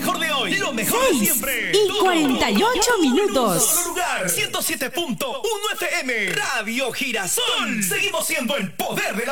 mejor de hoy, lo mejor de siempre. Y 48 minutos. Solo lugar, 107.1 FM, Radio Girasol. Seguimos siendo el poder de la